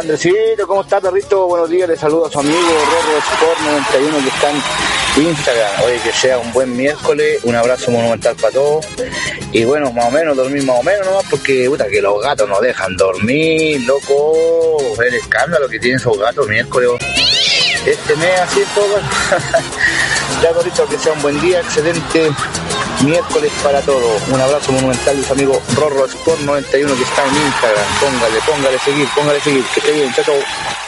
Andresito, ¿cómo está, perrito? Buenos días, le saludo a su amigo Rorro Sport 91 que está en Instagram. Oye, que sea un buen miércoles, un abrazo monumental para todos. Y bueno, más o menos, dormir más o menos nomás, porque puta, que los gatos no dejan dormir, loco. El escándalo que tienen esos gatos miércoles. Este mes así es todo. Ya, perrito, que sea un buen día, excelente miércoles para todos. Un abrazo monumental de su amigo Rorro Sport 91 que está en Instagram. Póngale seguir, que esté bien, chao.